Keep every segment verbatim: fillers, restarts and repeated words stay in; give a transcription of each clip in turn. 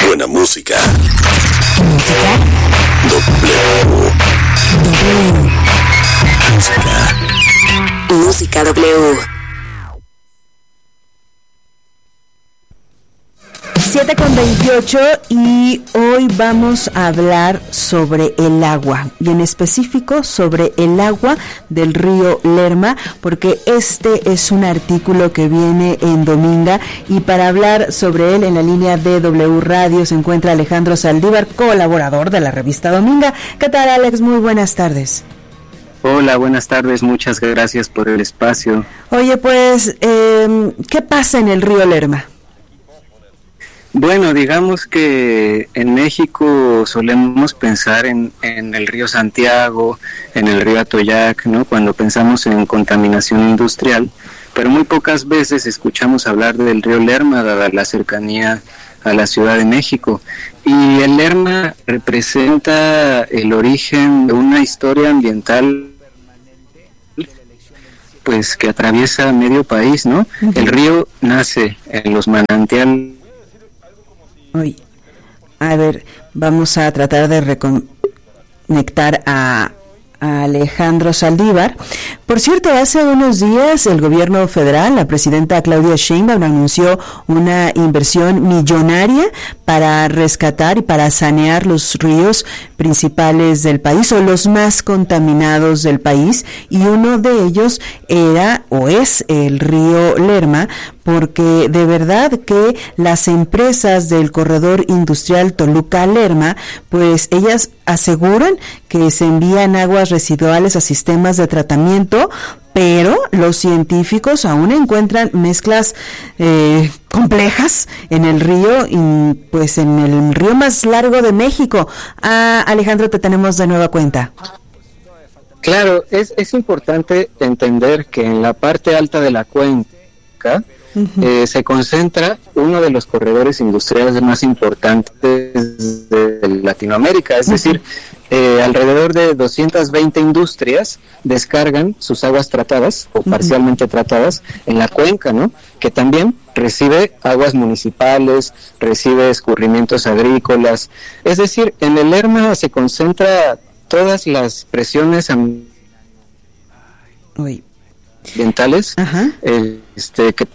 Buena música. Música. W. W. Música. Música W. siete con veintiocho y hoy vamos a hablar sobre el agua y en específico sobre el agua del río Lerma, porque este es un artículo que viene en Dominga, y para hablar sobre él en la línea de W Radio se encuentra Alejandro Saldívar, colaborador de la revista Dominga. ¿Qué tal, Alex? Muy buenas tardes. Hola, buenas tardes, muchas gracias por el espacio. Oye, pues, eh, ¿qué pasa en el río Lerma? Bueno, digamos que en México solemos pensar en, en el río Santiago, en el río Atoyac, ¿no? Cuando pensamos en contaminación industrial, pero muy pocas veces escuchamos hablar del río Lerma, dada la cercanía a la Ciudad de México. Y el Lerma representa el origen de una historia ambiental pues que atraviesa medio país, ¿no? Uh-huh. El río nace en los manantiales. Uy, a ver, vamos a tratar de reconectar a, a Alejandro Saldívar. Por cierto, hace unos días el gobierno federal, la presidenta Claudia Sheinbaum, anunció una inversión millonaria para rescatar y para sanear los ríos principales del país, o los más contaminados del país, y uno de ellos era o es el río Lerma, porque de verdad que las empresas del corredor industrial Toluca-Lerma, pues ellas aseguran que se envían aguas residuales a sistemas de tratamiento, pero los científicos aún encuentran mezclas eh, complejas en el río, y pues en el río más largo de México. Ah, Alejandro, te tenemos de nueva cuenta. Claro, es, es importante entender que en la parte alta de la cuenca uh-huh. eh, se concentra uno de los corredores industriales más importantes de Latinoamérica, es uh-huh. decir, Eh, alrededor de doscientas veinte industrias descargan sus aguas tratadas o parcialmente uh-huh. tratadas en la cuenca, ¿no? Que también recibe aguas municipales, recibe escurrimientos agrícolas. Es decir, en el Lerma se concentra todas las presiones am- ambientales. Uh-huh. Eh, este, que...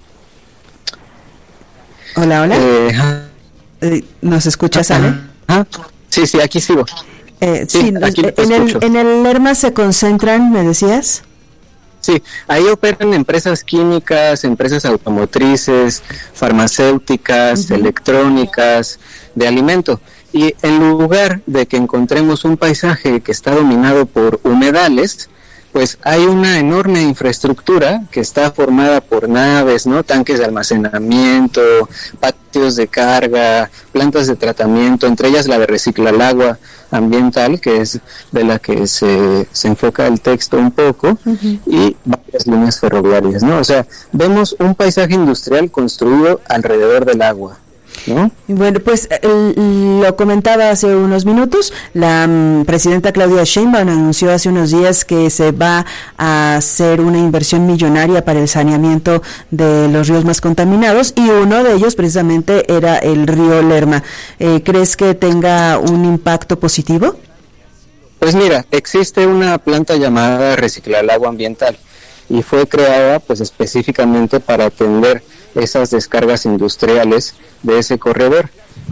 Hola, hola. Eh, eh, ¿Nos escuchas, Ale? Ah, sí, sí, aquí sigo. Eh, sí, sí aquí en, el, en el Lerma se concentran, ¿me decías? Sí, ahí operan empresas químicas, empresas automotrices, farmacéuticas, uh-huh. electrónicas, de alimento. Y en lugar de que encontremos un paisaje que está dominado por humedales, pues hay una enorme infraestructura que está formada por naves, ¿no? Tanques de almacenamiento, patios de carga, plantas de tratamiento, entre ellas la de reciclar agua ambiental, que es de la que se, se enfoca el texto un poco, uh-huh. y varias líneas ferroviarias, ¿no? O sea, vemos un paisaje industrial construido alrededor del agua, ¿no? Bueno, pues el, lo comentaba hace unos minutos, la um, presidenta Claudia Sheinbaum anunció hace unos días que se va a hacer una inversión millonaria para el saneamiento de los ríos más contaminados, y uno de ellos precisamente era el río Lerma. Eh, ¿Crees que tenga un impacto positivo? Pues mira, existe una planta llamada Reciclar Agua Ambiental, y fue creada pues específicamente para atender esas descargas industriales de ese corredor.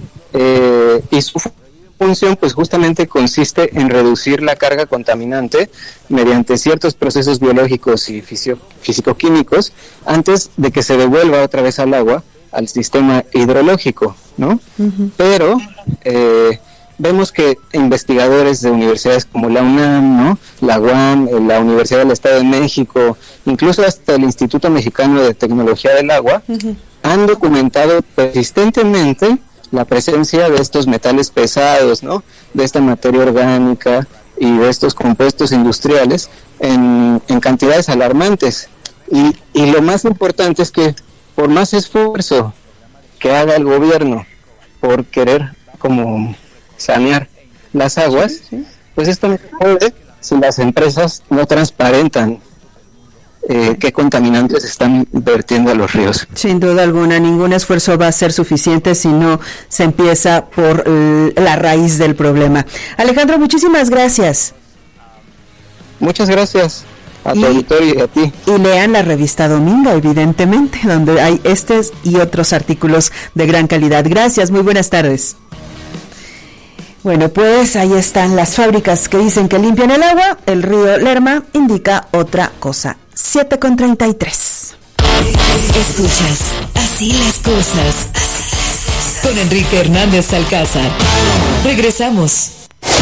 Eh, y su función pues justamente consiste en reducir la carga contaminante mediante ciertos procesos biológicos y fisio- físico-químicos antes de que se devuelva otra vez al agua, al sistema hidrológico, ¿no? Uh-huh. Pero eh, vemos que investigadores de universidades como la UNAM, ¿no? la U A M, la Universidad del Estado de México, incluso hasta el Instituto Mexicano de Tecnología del Agua, uh-huh. han documentado persistentemente la presencia de estos metales pesados, ¿no? de esta materia orgánica y de estos compuestos industriales en, en cantidades alarmantes. Y, y lo más importante es que por más esfuerzo que haga el gobierno por querer como sanear las aguas, sí, sí. pues esto no se puede si las empresas no transparentan eh, qué contaminantes están vertiendo a los ríos. Sin duda alguna, ningún esfuerzo va a ser suficiente si no se empieza por eh, la raíz del problema. Alejandro, muchísimas gracias. Muchas gracias a tu Y- auditorio y a ti. Y lean la revista Domingo, evidentemente, donde hay estos y otros artículos de gran calidad. Gracias, muy buenas tardes. Bueno, pues ahí están las fábricas que dicen que limpian el agua. El río Lerma indica otra cosa. siete con treinta y tres. Escuchas Así las cosas. Con Enrique Hernández Alcázar. Regresamos.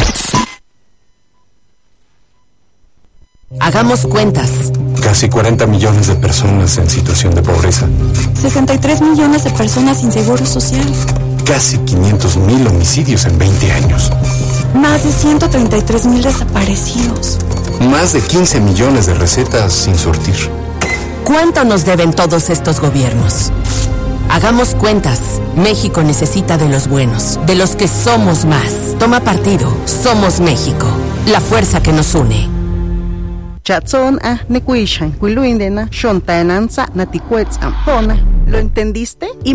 Hagamos cuentas. Casi cuarenta millones de personas en situación de pobreza. sesenta y tres millones de personas sin seguro social. Casi quinientos mil homicidios en veinte años. Más de ciento treinta y tres mil desaparecidos. Más de quince millones de recetas sin surtir. ¿Cuánto nos deben todos estos gobiernos? Hagamos cuentas. México necesita de los buenos, de los que somos más. Toma partido. Somos México. La fuerza que nos une. Chatson a nekuishan, kuiluindena, shontaenanza, naticuetz ampona. ¿Lo entendiste? Y